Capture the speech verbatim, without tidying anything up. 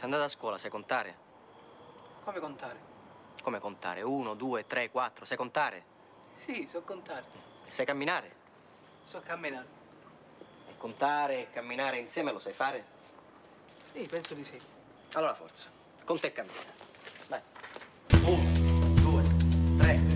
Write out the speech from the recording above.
Sei andata a scuola, sai contare? Come contare? Come contare? Uno, due, tre, quattro, sai contare? Sì, so contare. E sai camminare? So camminare. E contare e camminare insieme lo sai fare? Sì, penso di sì. Allora forza, conta e cammina. Vai. Uno, due, tre.